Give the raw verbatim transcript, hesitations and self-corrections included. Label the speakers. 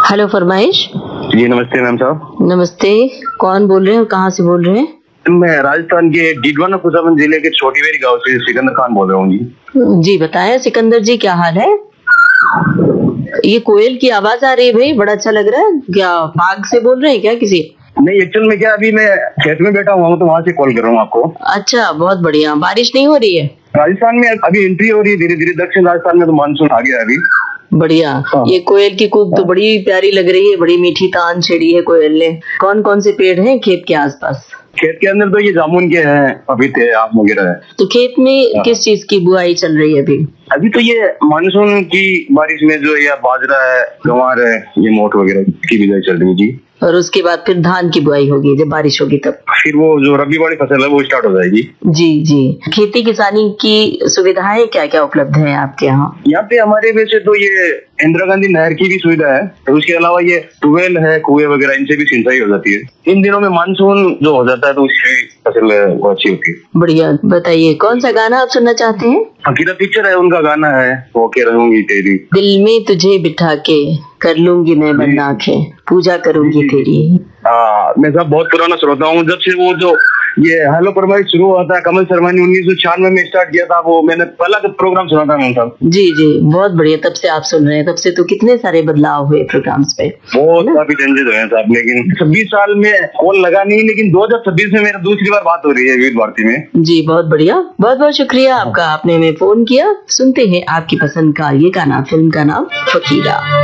Speaker 1: Hello फरमाइश।
Speaker 2: जी नमस्ते ma'am साहब।
Speaker 1: नमस्ते, कौन बोल रहे हैं और कहाँ से बोल रहे हैं?
Speaker 2: मैं राजस्थान के डीडवाना खुशाबंद जिले के छोटी बेरी गांव से सिकंदर खान बोल रहा हूँ जी।
Speaker 1: जी बताएं सिकंदर जी, क्या हाल है? ये कोयल की आवाज आ रही है भाई, बड़ा अच्छा लग रहा है। क्या बाग से बोल रहे हैं क्या किसी?
Speaker 2: नहीं, एक्चुअल में क्या अभी मैं खेत में बैठा हुआ हूँ तो वहाँ से कॉल कर रहा हूँ आपको।
Speaker 1: अच्छा, बहुत बढ़िया। बारिश नहीं हो रही है?
Speaker 2: राजस्थान में अभी एंट्री हो रही है धीरे धीरे, दक्षिण राजस्थान में तो मानसून आ गया अभी।
Speaker 1: बढ़िया। ये कोयल की कूक तो बड़ी प्यारी लग रही है, बड़ी मीठी तान छेड़ी है कोयल ने। कौन कौन से पेड़ हैं खेत के आसपास?
Speaker 2: खेत के अंदर तो ये जामुन के हैं, पपीते, आम वगैरह है।
Speaker 1: तो खेत में किस चीज की बुआई चल रही है अभी?
Speaker 2: अभी तो ये मानसून की बारिश में जो या बाजरा है, गंवार है, ये मोट वगैरह की बिजाई चल रही है जी।
Speaker 1: और उसके बाद फिर धान की बुआई होगी जब बारिश होगी तब?
Speaker 2: फिर वो जो रबी वाली फसल है वो स्टार्ट हो जाएगी।
Speaker 1: जी जी। खेती किसानी की सुविधाएं क्या क्या उपलब्ध है आपके यहाँ?
Speaker 2: यहाँ पे हमारे वैसे तो ये इंदिरा गांधी नहर की भी सुविधा है, तो उसके अलावा ये ट्यूबवेल है, कुएं वगैरह, इनसे भी सिंचाई हो जाती है। इन दिनों में मानसून जो हो जाता है तो उससे फसल वो अच्छी होती है।
Speaker 1: बढ़िया। बताइए कौन सा गाना आप सुनना चाहते हैं?
Speaker 2: हकीकत पिक्चर है, उनका गाना है वो के रहूंगी तेरी।
Speaker 1: दिल में तुझे बिठा के कर लूंगी मैं बंद आंखें, पूजा करूंगी तेरी।
Speaker 2: हाँ, मैं सब बहुत पुराना श्रोता हूँ। जब से वो जो ये हेलो फरमाइश शुरू हुआ था, कमल शर्मा ने उन्नीस सौ छियानवे में स्टार्ट किया था, वो मैंने पहला प्रोग्राम सुना था मैम साहब।
Speaker 1: जी जी, बहुत बढ़िया। तब से आप सुन रहे हैं, तब से तो कितने सारे बदलाव हुए प्रोग्राम्स पे।
Speaker 2: बहुत काफी चेंजेस हुए हैं साहब, लेकिन छब्बीस साल में कॉल लगा नहीं, लेकिन दो हजार छब्बीस में मेरा दूसरी बार बात हो रही है विविध भारती में।
Speaker 1: जी बहुत बढ़िया, बहुत बहुत शुक्रिया आपका, आपने हमें फोन किया। सुनते हैं आपकी पसंद का ये गाना, फिल्म का नाम फकीरा।